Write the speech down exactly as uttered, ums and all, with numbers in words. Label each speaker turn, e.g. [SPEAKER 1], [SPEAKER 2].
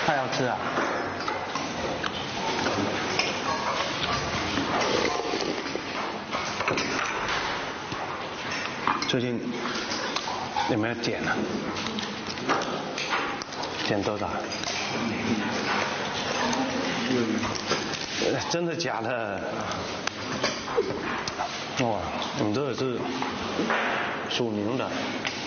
[SPEAKER 1] 他要吃啊？最近有没有减啊？减多少？真的假的？哇，你这个是属牛的。